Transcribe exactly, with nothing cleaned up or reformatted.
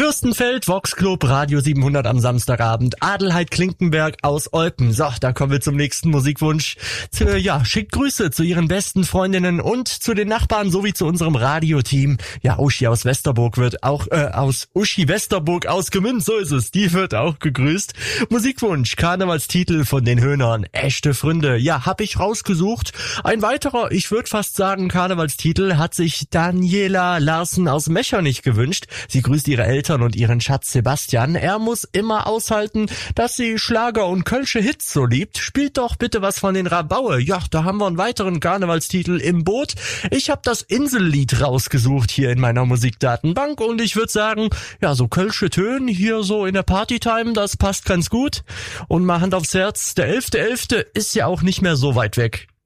Fürstenfeld, Vox Club, Radio siebenhundert am Samstagabend, Adelheid Klinkenberg aus Olpen. So, da kommen wir zum nächsten Musikwunsch. Zu, ja, schickt Grüße zu ihren besten Freundinnen und zu den Nachbarn sowie zu unserem Radioteam. Ja, Uschi aus Westerburg wird auch, äh, aus Uschi Westerburg aus Gemünd, so ist es, die wird auch gegrüßt. Musikwunsch, Karnevalstitel von den Höhnern, echte Freunde. Ja, hab ich rausgesucht. Ein weiterer, ich würde fast sagen, Karnevalstitel hat sich Daniela Larsen aus Mechernich gewünscht. Sie grüßt ihre Eltern und ihren Schatz Sebastian. Er muss immer aushalten, dass sie Schlager und kölsche Hits so liebt. Spielt doch bitte was von den Rabaue. Ja, da haben wir einen weiteren Karnevalstitel im Boot. Ich habe das Insellied rausgesucht hier in meiner Musikdatenbank und ich würde sagen, ja, so kölsche Töne hier so in der Partytime, das passt ganz gut. Und mal Hand aufs Herz, der elfte elfte ist ja auch nicht mehr so weit weg.